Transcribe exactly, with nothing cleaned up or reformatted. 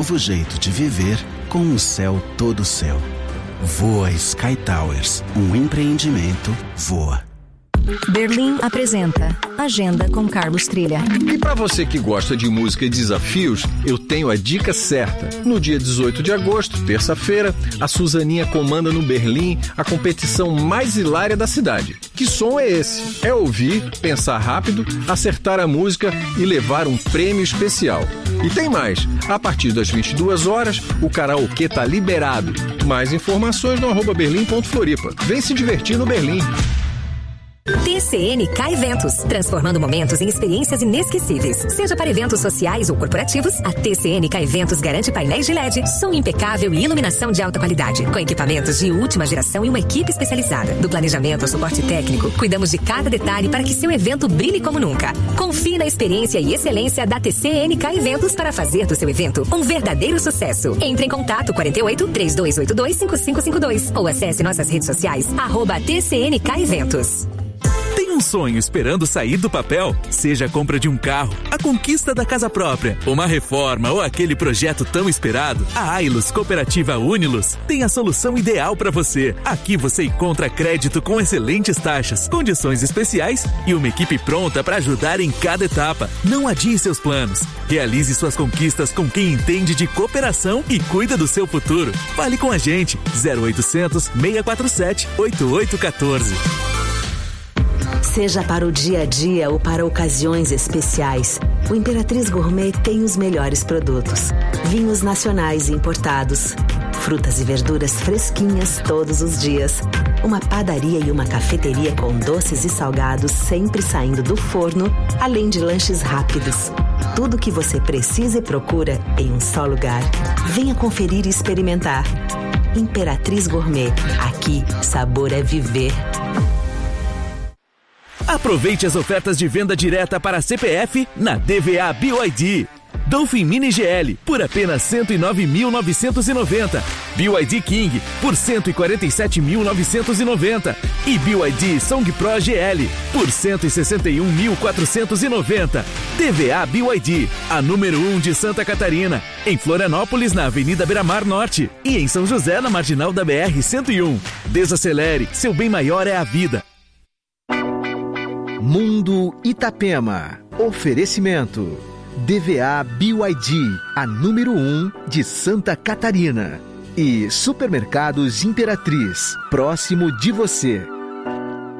novo jeito de viver com um céu todo céu. Voa Sky Towers, um empreendimento Voa. Berlim apresenta Agenda com Carlos Trilha. E para você que gosta de música e desafios, eu tenho a dica certa. No dia dezoito de agosto, terça-feira, a Suzaninha comanda no Berlim a competição mais hilária da cidade. Que som é esse? É ouvir, pensar rápido, acertar a música e levar um prêmio especial. E tem mais. A partir das vinte e duas horas, o karaokê tá liberado. Mais informações no arroba berlim ponto floripa. Vem se divertir no Berlim. T C N K Eventos, transformando momentos em experiências inesquecíveis. Seja para eventos sociais ou corporativos, a T C N K Eventos garante painéis de L E D, som impecável e iluminação de alta qualidade, com equipamentos de última geração e uma equipe especializada. Do planejamento ao suporte técnico, cuidamos de cada detalhe para que seu evento brilhe como nunca. Confie na experiência e excelência da T C N K Eventos para fazer do seu evento um verdadeiro sucesso. Entre em contato quarenta e oito, trinta e dois oitenta e dois, cinquenta e cinco cinquenta e dois ou acesse nossas redes sociais, arroba T C N K Eventos. Tem um sonho esperando sair do papel? Seja a compra de um carro, a conquista da casa própria, uma reforma ou aquele projeto tão esperado, a Ailus Cooperativa Unilus tem a solução ideal para você. Aqui você encontra crédito com excelentes taxas, condições especiais e uma equipe pronta para ajudar em cada etapa. Não adie seus planos. Realize suas conquistas com quem entende de cooperação e cuida do seu futuro. Fale com a gente. zero oitocentos, seiscentos e quarenta e sete, oitenta e oito quatorze. Seja para o dia a dia ou para ocasiões especiais, o Imperatriz Gourmet tem os melhores produtos. Vinhos nacionais e importados, frutas e verduras fresquinhas todos os dias, uma padaria e uma cafeteria com doces e salgados sempre saindo do forno, além de lanches rápidos. Tudo o que você precisa e procura em um só lugar. Venha conferir e experimentar. Imperatriz Gourmet. Aqui, sabor é viver. Aproveite as ofertas de venda direta para C P F na D V A B Y D. Dolphin Mini G L por apenas cento e nove mil novecentos e noventa. B Y D King por cento e quarenta e sete mil novecentos e noventa. E B Y D Song Pro G L por cento e sessenta e um mil quatrocentos e noventa. D V A B Y D, a número um de Santa Catarina. Em Florianópolis, na Avenida Beira-Mar Norte. E em São José, na Marginal da B R cento e um. Desacelere, seu bem maior é a vida. Mundo Itapema. Oferecimento. D V A B Y D, a número um de Santa Catarina. E Supermercados Imperatriz, próximo de você.